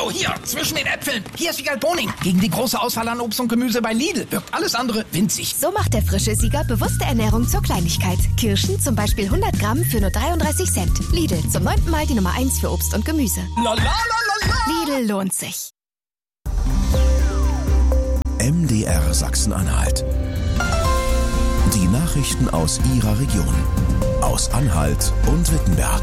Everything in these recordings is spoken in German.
Oh, hier, zwischen den Äpfeln. Hier ist Wiegald Boning. Gegen die große Auswahl an Obst und Gemüse bei Lidl wirkt alles andere winzig. So macht der frische Sieger bewusste Ernährung zur Kleinigkeit. Kirschen zum Beispiel 100 Gramm für nur 33 Cent. Lidl, zum 9. Mal die Nummer 1 für Obst und Gemüse. La, la, la, la, la. Lidl lohnt sich. MDR Sachsen-Anhalt. Die Nachrichten aus Ihrer Region. Aus Anhalt und Wittenberg.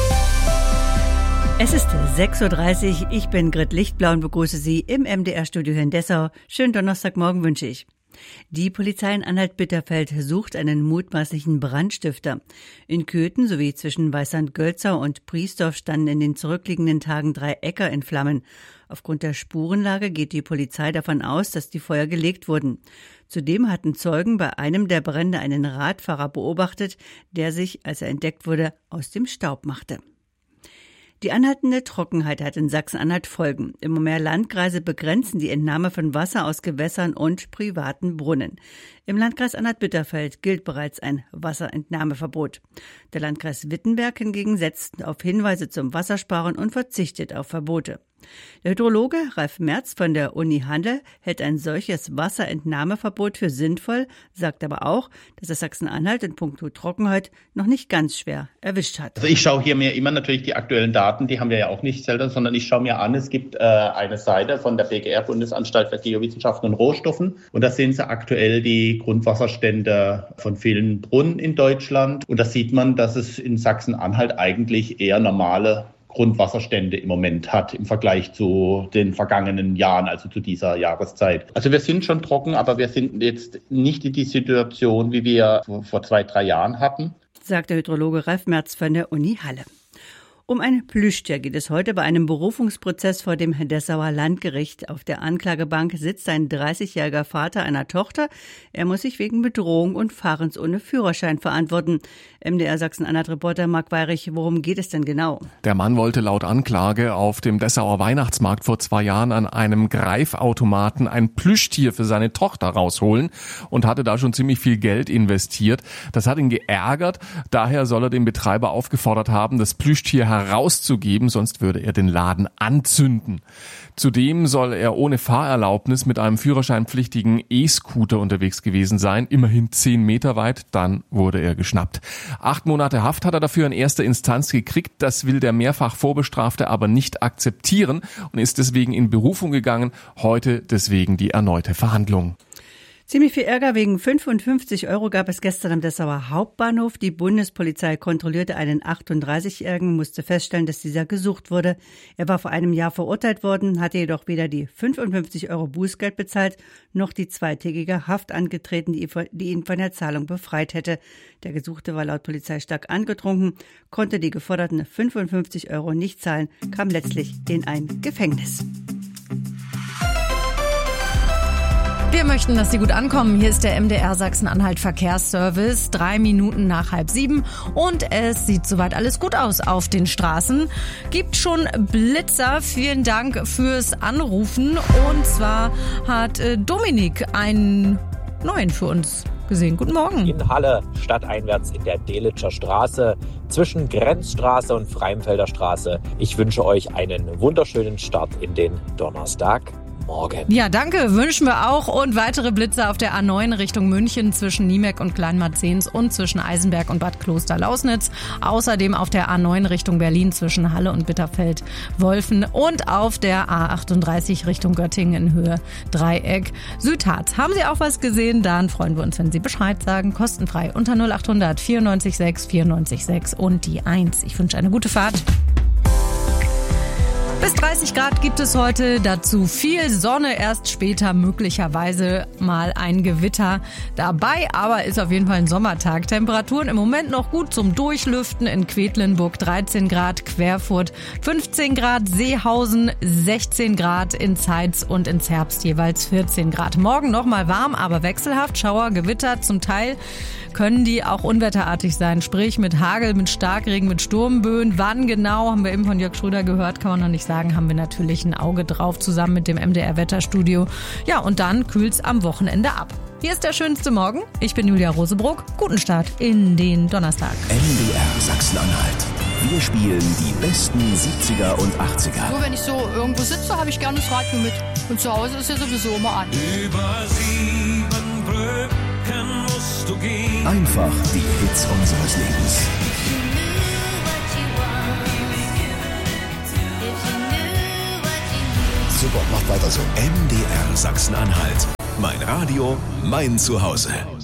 Es ist 6.30 Uhr, ich bin Grit Lichtblau und begrüße Sie im MDR-Studio hier in Dessau. Schönen Donnerstagmorgen wünsche ich. Die Polizei in Anhalt-Bitterfeld sucht einen mutmaßlichen Brandstifter. In Köthen sowie zwischen Weißand-Gölzau und Priesdorf standen in den zurückliegenden Tagen 3 Äcker in Flammen. Aufgrund der Spurenlage geht die Polizei davon aus, dass die Feuer gelegt wurden. Zudem hatten Zeugen bei einem der Brände einen Radfahrer beobachtet, der sich, als er entdeckt wurde, aus dem Staub machte. Die anhaltende Trockenheit hat in Sachsen-Anhalt Folgen. Immer mehr Landkreise begrenzen die Entnahme von Wasser aus Gewässern und privaten Brunnen. Im Landkreis Anhalt-Bitterfeld gilt bereits ein Wasserentnahmeverbot. Der Landkreis Wittenberg hingegen setzt auf Hinweise zum Wassersparen und verzichtet auf Verbote. Der Hydrologe Ralf Merz von der Uni Halle hält ein solches Wasserentnahmeverbot für sinnvoll, sagt aber auch, dass es Sachsen-Anhalt in puncto Trockenheit noch nicht ganz schwer erwischt hat. Also ich schaue hier mir immer natürlich die aktuellen Daten, die haben wir ja auch nicht selten, sondern ich schaue mir an, es gibt eine Seite von der BGR, Bundesanstalt für Geowissenschaften und Rohstoffen, und da sehen Sie aktuell die Grundwasserstände von vielen Brunnen in Deutschland, und da sieht man, dass es in Sachsen-Anhalt eigentlich eher normale Grundwasserstände im Moment hat im Vergleich zu den vergangenen Jahren, also zu dieser Jahreszeit. Also wir sind schon trocken, aber wir sind jetzt nicht in die Situation, wie wir vor 2-3 Jahren hatten, sagt der Hydrologe Ralf Merz von der Uni Halle. Um ein Plüschtier geht es heute bei einem Berufungsprozess vor dem Dessauer Landgericht. Auf der Anklagebank sitzt ein 30-jähriger Vater einer Tochter. Er muss sich wegen Bedrohung und Fahrens ohne Führerschein verantworten. MDR Sachsen-Anhalt-Reporter Marc Weyrich, worum geht es denn genau? Der Mann wollte laut Anklage auf dem Dessauer Weihnachtsmarkt vor 2 Jahren an einem Greifautomaten ein Plüschtier für seine Tochter rausholen und hatte da schon ziemlich viel Geld investiert. Das hat ihn geärgert. Daher soll er den Betreiber aufgefordert haben, das Plüschtier herauszugeben, sonst würde er den Laden anzünden. Zudem soll er ohne Fahrerlaubnis mit einem führerscheinpflichtigen E-Scooter unterwegs gewesen sein, immerhin 10 Meter weit, dann wurde er geschnappt. 8 Monate Haft hat er dafür in erster Instanz gekriegt, das will der mehrfach Vorbestrafte aber nicht akzeptieren und ist deswegen in Berufung gegangen, heute deswegen die erneute Verhandlung. Ziemlich viel Ärger wegen 55 € gab es gestern am Dessauer Hauptbahnhof. Die Bundespolizei kontrollierte einen 38-Jährigen, musste feststellen, dass dieser gesucht wurde. Er war vor einem Jahr verurteilt worden, hatte jedoch weder die 55 € Bußgeld bezahlt, noch die 2-tägige Haft angetreten, die ihn von der Zahlung befreit hätte. Der Gesuchte war laut Polizei stark angetrunken, konnte die geforderten 55 € nicht zahlen, kam letztlich in ein Gefängnis. Wir möchten, dass Sie gut ankommen. Hier ist der MDR Sachsen-Anhalt Verkehrsservice, 3 Minuten nach 6:30 und es sieht soweit alles gut aus auf den Straßen. Gibt schon Blitzer. Vielen Dank fürs Anrufen. Und zwar hat Dominik einen neuen für uns gesehen. Guten Morgen. In Halle, stadteinwärts in der Delitscher Straße, zwischen Grenzstraße und Freimfelder Straße. Ich wünsche euch einen wunderschönen Start in den Donnerstag. Morgen. Ja, danke, wünschen wir auch. Und weitere Blitzer auf der A9 Richtung München zwischen Niemeck und Kleinmarzens und zwischen Eisenberg und Bad Kloster-Lausnitz. Außerdem auf der A9 Richtung Berlin zwischen Halle und Bitterfeld-Wolfen und auf der A38 Richtung Göttingen in Höhe Dreieck Südharz. Haben Sie auch was gesehen? Dann freuen wir uns, wenn Sie Bescheid sagen. Kostenfrei unter 0800 94 6 94 6 und die 1. Ich wünsche eine gute Fahrt. Bis 30 Grad gibt es heute, dazu viel Sonne, erst später möglicherweise mal ein Gewitter dabei, aber ist auf jeden Fall ein Sommertag. Temperaturen im Moment noch gut zum Durchlüften, in Quedlinburg 13 Grad, Querfurt 15 Grad, Seehausen 16 Grad, in Zeitz und in Zerbst jeweils 14 Grad. Morgen nochmal warm, aber wechselhaft, Schauer, Gewitter, zum Teil können die auch unwetterartig sein, sprich mit Hagel, mit Starkregen, mit Sturmböen. Wann genau, haben wir eben von Jörg Schröder gehört, kann man noch nicht sagen, haben wir natürlich ein Auge drauf, zusammen mit dem MDR-Wetterstudio. Ja, und dann kühlt's am Wochenende ab. Hier ist der schönste Morgen. Ich bin Julia Rosebrock. Guten Start in den Donnerstag. MDR Sachsen-Anhalt. Wir spielen die besten 70er und 80er. Nur wenn ich so irgendwo sitze, habe ich gerne das Radio mit. Und zu Hause ist ja sowieso immer an. Über 7 Brücken musst du gehen. Einfach die Hits unseres Lebens. Super, macht weiter so. MDR Sachsen-Anhalt. Mein Radio, mein Zuhause.